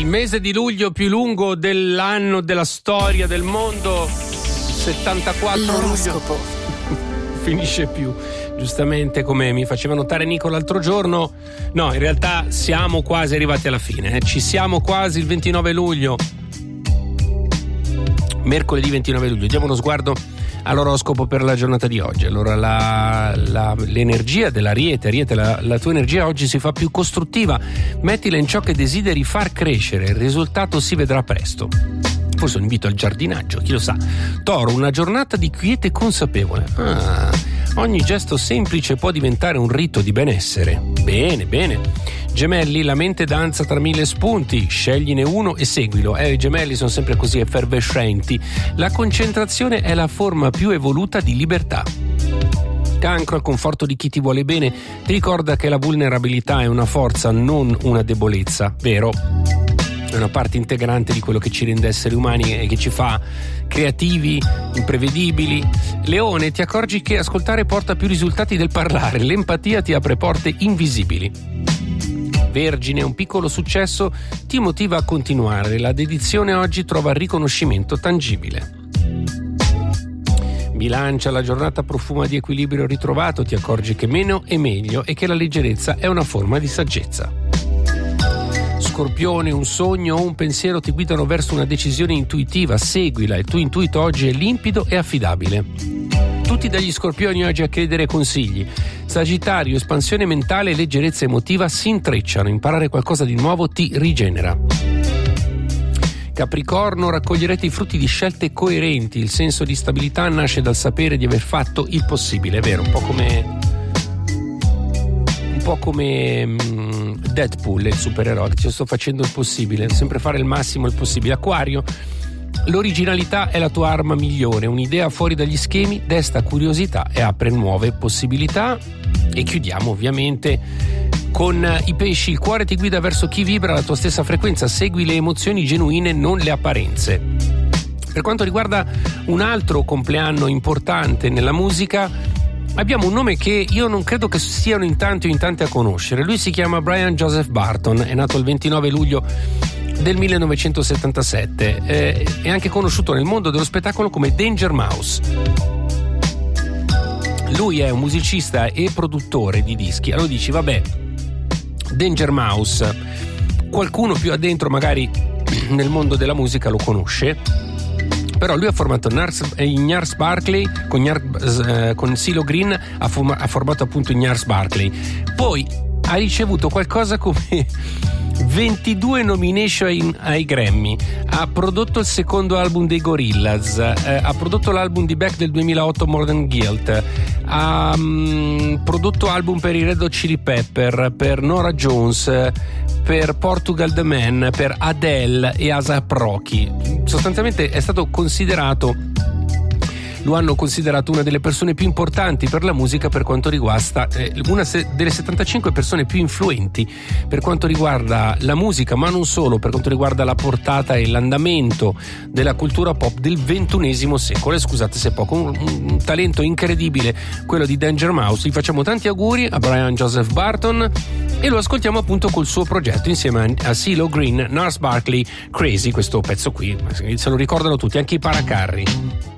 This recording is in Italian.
mese di luglio più lungo dell'anno, della storia del mondo. 74 L'oroscopo. luglio finisce più, giustamente, come mi faceva notare Nico l'altro giorno. No, in realtà siamo quasi arrivati alla fine, ci siamo quasi, il 29 luglio, mercoledì 29 luglio. Diamo uno sguardo all'oroscopo per la giornata di oggi. Allora, l'energia dell'Ariete, la tua energia oggi si fa più costruttiva, mettila in ciò che desideri far crescere, il risultato si vedrà presto. Forse un invito al giardinaggio, chi lo sa. Toro, una giornata di quiete consapevole. Ogni gesto semplice può diventare un rito di benessere. Bene, bene. Gemelli, la mente danza tra mille spunti, scegliene uno e seguilo. I gemelli sono sempre così effervescenti. La concentrazione è la forma più evoluta di libertà. Cancro, al conforto di chi ti vuole bene, ti ricorda che la vulnerabilità è una forza, non una debolezza, vero? È una parte integrante di quello che ci rende esseri umani e che ci fa creativi, imprevedibili. Leone, ti accorgi che ascoltare porta più risultati del parlare, l'empatia ti apre porte invisibili. Vergine, un piccolo successo ti motiva a continuare, la dedizione oggi trova riconoscimento tangibile. Bilancia, la giornata profuma di equilibrio ritrovato, ti accorgi che meno è meglio e che la leggerezza è una forma di saggezza. Scorpione, un sogno o un pensiero ti guidano verso una decisione intuitiva, seguila, il tuo intuito oggi è limpido e affidabile. Tutti dagli scorpioni oggi a chiedere consigli. Sagittario, espansione mentale e leggerezza emotiva si intrecciano, imparare qualcosa di nuovo ti rigenera. Capricorno, raccoglierete i frutti di scelte coerenti, il senso di stabilità nasce dal sapere di aver fatto il possibile, è vero, un po' come Deadpool, il supereroe, ci sto facendo il possibile, sempre fare il massimo il possibile. Acquario, l'originalità è la tua arma migliore, un'idea fuori dagli schemi desta curiosità e apre nuove possibilità. E chiudiamo ovviamente con i pesci, il cuore ti guida verso chi vibra alla tua stessa frequenza, segui le emozioni genuine, non le apparenze. Per quanto riguarda un altro compleanno importante nella musica, abbiamo un nome che io non credo che siano in tanti o in tante a conoscere. Lui si chiama Brian Joseph Barton, è nato il 29 luglio del 1977, è anche conosciuto nel mondo dello spettacolo come Danger Mouse. Lui è un musicista e produttore di dischi. Allora dici, vabbè, Danger Mouse, qualcuno più addentro magari nel mondo della musica lo conosce, però lui ha formato Gnarls Barkley con CeeLo Green, ha formato appunto Gnarls Barkley, poi ha ricevuto qualcosa come 22 nomination ai Grammy, ha prodotto il secondo album dei Gorillaz, ha prodotto l'album di Beck del 2008 Modern Guilt, ha prodotto album per i Red Hot Chili Pepper, per Norah Jones, per Portugal The Man, per Adele e A$AP Rocky. Sostanzialmente è stato considerato, lo hanno considerato una delle persone più importanti per la musica per quanto riguarda una delle 75 persone più influenti per quanto riguarda la musica, ma non solo, per quanto riguarda la portata e l'andamento della cultura pop del XXI secolo. E scusate se poco, un talento incredibile quello di Danger Mouse. Gli facciamo tanti auguri a Brian Joseph Barton e lo ascoltiamo appunto col suo progetto insieme a CeeLo Green, Gnarls Barkley, Crazy, questo pezzo qui se lo ricordano tutti, anche i paracarri.